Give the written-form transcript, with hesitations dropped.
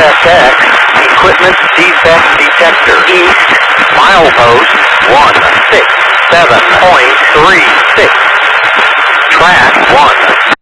CSX, equipment defect detector, east, milepost 167.36, track 1.